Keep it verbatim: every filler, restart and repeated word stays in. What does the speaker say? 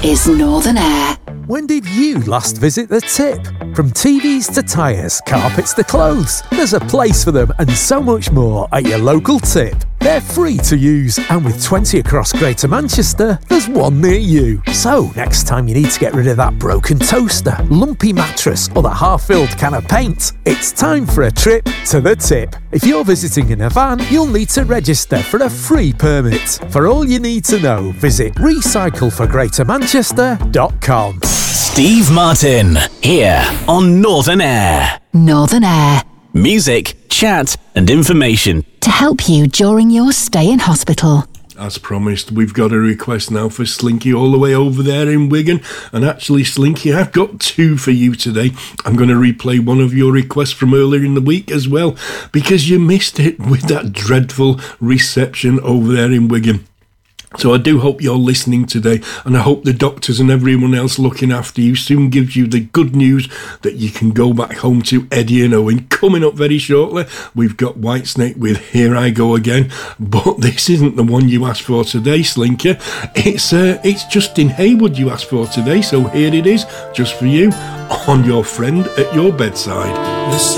is Northern Air. When did you last visit the Tip? From T Vs to tyres, carpets to clothes, there's a place for them and so much more at your local Tip. They're free to use, and with twenty across Greater Manchester, there's one near you. So, next time you need to get rid of that broken toaster, lumpy mattress, or the half-filled can of paint, it's time for a trip to the Tip. If you're visiting in a van, you'll need to register for a free permit. For all you need to know, visit recycle for greater manchester dot com. Steve Martin, here on Northern Air. Northern Air. Music, chat and information. To help you during your stay in hospital. As promised, we've got a request now for Slinky all the way over there in Wigan. And actually, Slinky, I've got two for you today. I'm going to replay one of your requests from earlier in the week as well, because you missed it with that dreadful reception over there in Wigan. So I do hope you're listening today, and I hope the doctors and everyone else looking after you soon gives you the good news that you can go back home to Eddie and Owen. Coming up very shortly, we've got Whitesnake with Here I Go Again, but this isn't the one you asked for today, Slinker. It's uh, it's Justin Hayward you asked for today, so here it is, just for you, on your friend at your bedside.